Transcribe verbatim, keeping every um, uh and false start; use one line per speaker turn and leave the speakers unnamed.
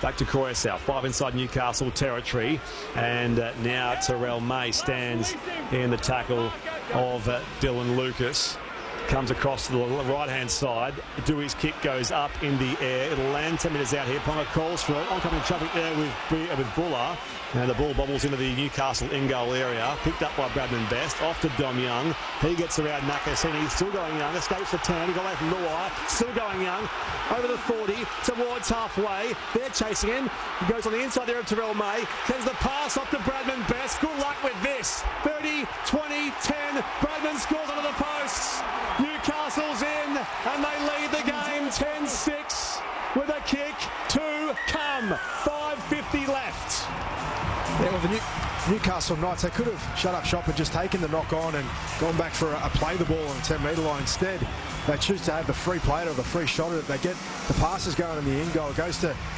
Back to Croyasau, five inside Newcastle territory, and uh, now Terrell May stands in the tackle of uh, Dylan Lucas. Comes across to the right-hand side. Dewey's kick goes up in the air. It'll land ten metres out here. Ponga calls for it. Oncoming traffic there with, with Buller. And the ball bobbles into the Newcastle in-goal area. Picked up by Bradman Best. Off to Dom Young. He gets around Nakasini. Still going Young. Escapes the ten. He got away from Luai. Still going Young. Over the forty. Towards halfway. They're chasing him. He goes on the inside there of Terrell May. Sends the pass off to Bradman Best. Good luck with this. thirty, twenty, ten. Bradman scores under the posts. Newcastle's in and they lead the game ten six with a kick to come. five fifty left.
Yeah, well, the New Newcastle Knights, they could have shut up shop and just taken the knock on and gone back for a, a play the ball on the ten metre line. Instead, they choose to have the free play or the free shot at it. They get the passes going in the in goal. It goes to